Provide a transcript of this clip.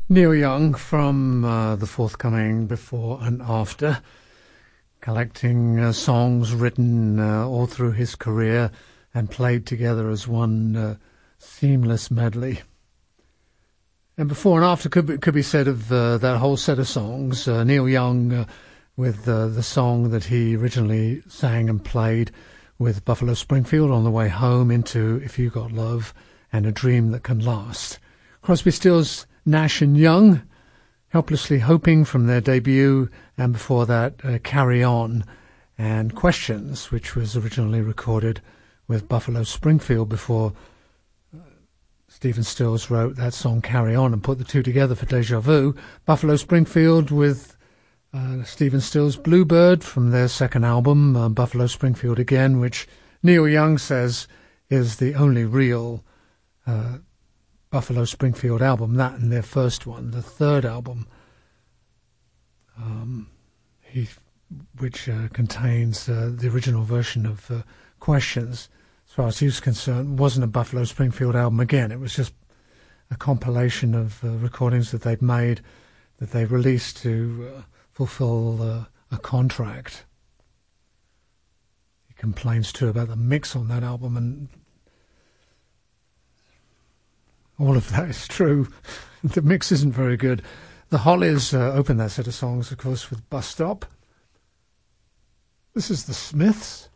Neil Young from the forthcoming Before and After, collecting songs written all through his career and played together as one seamless medley. And Before and After could be said of that whole set of songs. Neil Young with the song that he originally sang and played with Buffalo Springfield on the way home into If You Got Love and A Dream That Can Last. Crosby, Stills, Nash and Young, Helplessly Hoping from their debut, and before that Carry On and Questions, which was originally recorded with Buffalo Springfield before Stephen Stills wrote that song Carry On and put the two together for Deja Vu. Buffalo Springfield with Stephen Stills' Bluebird from their second album, Buffalo Springfield Again, which Neil Young says is the only real Buffalo Springfield album, that and their first one. The third album, which contains the original version of Questions, as far as he was concerned, wasn't a Buffalo Springfield album again. It was just a compilation of recordings that they'd made that they released to fulfill a contract. He complains too about the mix on that album, and all of that is true. The mix isn't very good. The Hollies opened that set of songs, of course, with Bus Stop. This is the Smiths.